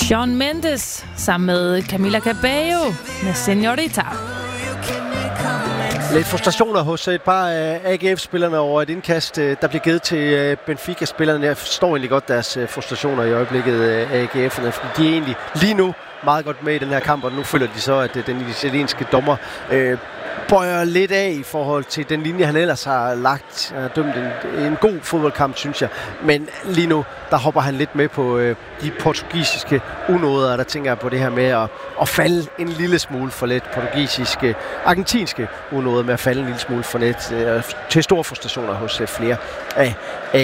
Shawn Mendes sammen med Camila Cabello med Señorita. Lidt frustrationer hos et par af AGF-spillerne over et indkast, der bliver givet til Benfica-spillerne. Jeg forstår egentlig godt deres frustrationer i øjeblikket, AGF'erne, fordi de er egentlig lige nu meget godt med i den her kamp, og nu føler de så, at den italienske dommer bøjer lidt af i forhold til den linje, han ellers har lagt. Han har dømt en god fodboldkamp, synes jeg. Men lige nu, der hopper han lidt med på de portugisiske unåder. Der tænker jeg på det her med at falde en lille smule for let. Argentinske unåder med at falde en lille smule for let. Til store frustrationer hos flere af